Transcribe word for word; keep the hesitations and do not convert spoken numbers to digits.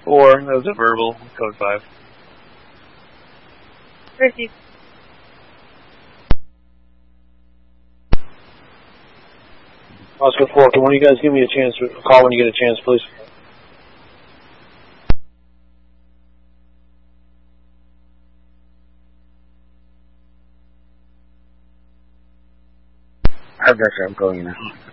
four, that was a verbal, code five. Receive. Oscar four, can one of you guys give me a chance, call when you get a chance, please? I have that, sir. I'm calling you now.